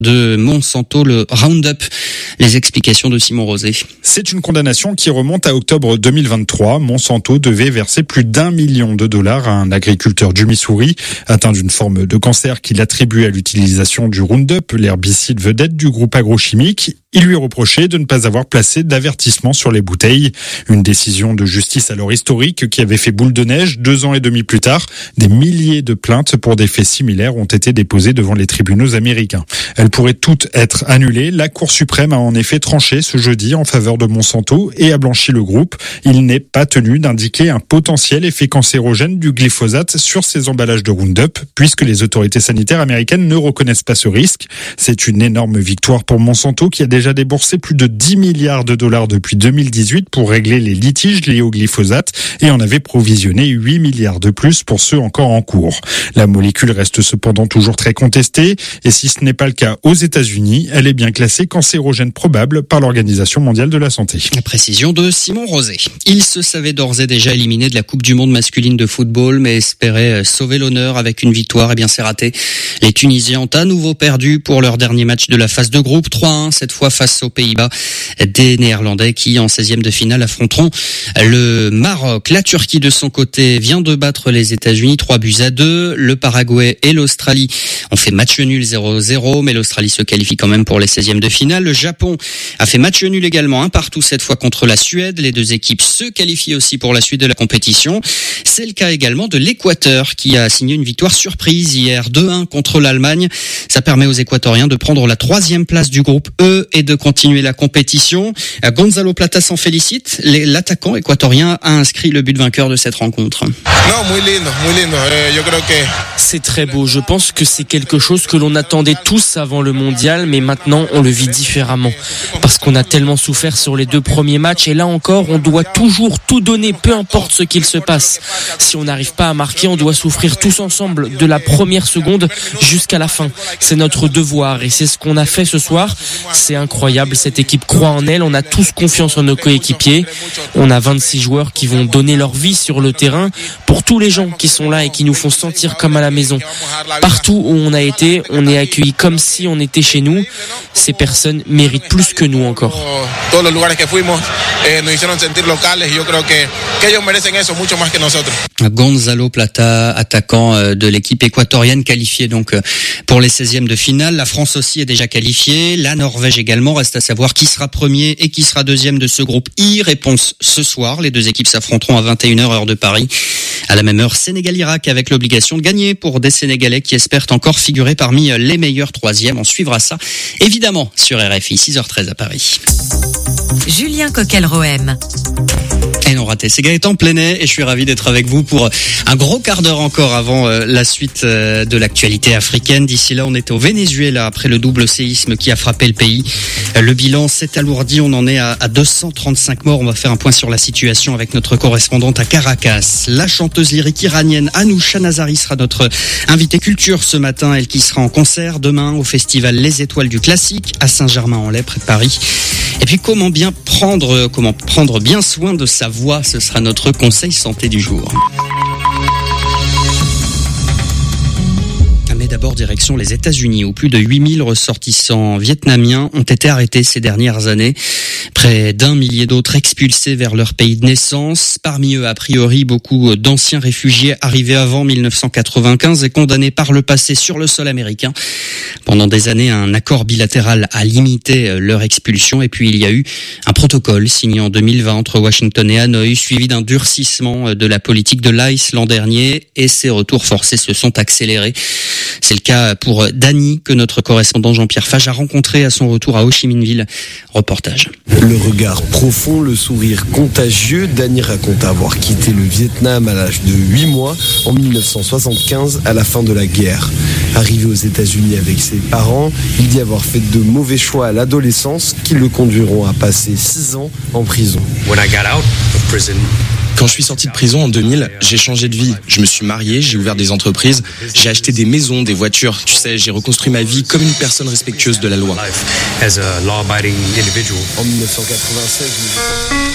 de Monsanto, le Roundup. Les explications de Simon Rosé. C'est une condamnation qui remonte à octobre 2023. Monsanto devait verser plus d'1 million de dollars à un agriculteur du Missouri atteint d'une forme de cancer qu'il attribue à l'utilisation du Roundup, l'herbicide vedette du groupe agrochimique. Il lui reprochait de ne pas avoir placé d'avertissement sur les bouteilles. Une décision de justice alors historique qui avait fait boule de neige. 2 ans et demi plus tard, des milliers de plaintes pour des faits similaires ont été déposées devant les tribunaux américains. Elles pourraient toutes être annulées. La Cour suprême a en effet tranché ce jeudi en faveur de Monsanto et a blanchi le groupe. Il n'est pas tenu d'indiquer un potentiel effet cancérogène du glyphosate sur ses emballages de Roundup, puisque les autorités sanitaires américaines ne reconnaissent pas ce risque. C'est une énorme victoire pour Monsanto qui a déjà déboursé plus de 10 milliards de dollars depuis 2018 pour régler les litiges liés au glyphosate et en avait provisionné 8 milliards de plus pour ceux encore en cours. La molécule reste cependant toujours très contestée et si ce n'est pas le cas aux États-Unis, elle est bien classée cancérogène probable par l'Organisation mondiale de la santé. La précision de Simon Rosé. Il se savait d'ores et déjà éliminé de la Coupe du monde masculine de football, mais espérait sauver l'honneur avec une victoire. Eh bien, c'est raté. Les Tunisiens ont à nouveau perdu pour leur dernier match de la phase de groupe, 3-1, cette fois face aux Pays-Bas. Des Néerlandais qui, en 16e de finale, affronteront le Maroc. La Turquie, de son côté, vient de battre les États-Unis 3-2. Le Paraguay et l'Australie ont fait match nul 0-0, mais l'Australie se qualifie quand même pour les 16e de finale. Le Japon a fait match nul également, 1-1 cette fois contre la Suède. Les deux équipes se qualifient aussi pour la suite de la compétition. C'est le cas également de l'Équateur qui a signé une victoire surprise hier, 2-1 contre l'Allemagne. Ça permet aux Équatoriens de prendre la 3e place du groupe E et de continuer la compétition. Gonzalo Plata s'en félicite. L'attaquant équatorien a inscrit le but vainqueur de cette rencontre. C'est très beau. Je pense que c'est quelque chose que l'on attendait tous avant le mondial, mais maintenant on le vit différemment. Parce qu'on a tellement souffert sur les 2 premiers matchs et là encore, on doit toujours tout donner, peu importe ce qu'il se passe. Si on n'arrive pas à marquer, on doit souffrir tous ensemble de la première seconde jusqu'à la fin. C'est notre devoir et c'est ce qu'on a fait ce soir. C'est incroyable, cette équipe croit en elle, on a tous confiance en nos coéquipiers. On a 26 joueurs qui vont donner leur vie sur le terrain pour tous les gens qui sont là et qui nous font sentir comme à la maison. Partout où on a été, on est accueillis comme si on était chez nous. Ces personnes méritent plus que nous encore. Gonzalo Plata, attaquant de l'équipe équatorienne, qualifié donc pour les 16e de finale. La France aussi est déjà qualifiée, la Norvège également. Reste à savoir qui sera premier et qui sera deuxième de ce groupe I. Réponse ce soir. Les deux équipes s'affronteront à 21h heure de Paris. À la même heure, Sénégal-Irak avec l'obligation de gagner pour des Sénégalais qui espèrent encore figurer parmi les meilleurs 3e. On suivra ça évidemment sur RFI, 6h13 à Paris. Julien Coquel-Rohem. Et non raté, c'est Gaëtan Plenet et je suis ravi d'être avec vous pour un gros quart d'heure encore avant la suite de l'actualité africaine. D'ici là, on était au Venezuela après le double séisme qui a frappé le pays. Le bilan s'est alourdi, on en est à 235 morts. On va faire un point sur la situation avec notre correspondante à Caracas. La chanteuse lyrique iranienne Anoucha Nazari sera notre invitée culture ce matin. Elle qui sera en concert demain au festival Les Étoiles du Classique à Saint-Germain-en-Laye près de Paris. Et puis comment prendre bien soin de sa voix, ce sera notre conseil santé du jour. Mais d'abord direction les États-Unis où plus de 8000 ressortissants vietnamiens ont été arrêtés ces dernières années. Près d'1 millier d'autres expulsés vers leur pays de naissance. Parmi eux, a priori, beaucoup d'anciens réfugiés arrivés avant 1995 et condamnés par le passé sur le sol américain. Pendant des années, un accord bilatéral a limité leur expulsion et puis il y a eu un protocole signé en 2020 entre Washington et Hanoï, suivi d'un durcissement de la politique de l'ICE l'an dernier et ces retours forcés se sont accélérés. C'est le cas pour Dany, que notre correspondant Jean-Pierre Fage a rencontré à son retour à Ho Chi Minh Ville. Reportage. Le regard profond, le sourire contagieux, Dany raconte avoir quitté le Vietnam à l'âge de 8 mois en 1975 à la fin de la guerre. Arrivé aux États-Unis avec ses parents, il dit avoir fait de mauvais choix à l'adolescence qui le conduiront à passer 6 ans en prison. Quand je suis sorti de prison en 2000, j'ai changé de vie. Je me suis marié, j'ai ouvert des entreprises, j'ai acheté des maisons, des voitures. Tu sais, j'ai reconstruit ma vie comme une personne respectueuse de la loi. En 1996,